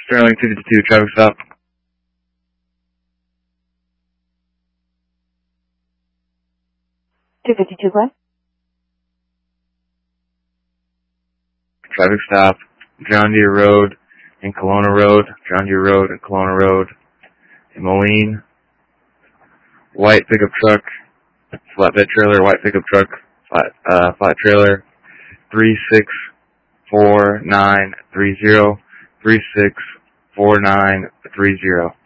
Sterling 252, traffic stop. What? Traffic stop. John Deere Road and Kelowna Road. John Deere Road and Kelowna Road. In Moline. White pickup truck. Flatbed trailer. White pickup truck. Flat trailer. 364930. 364930.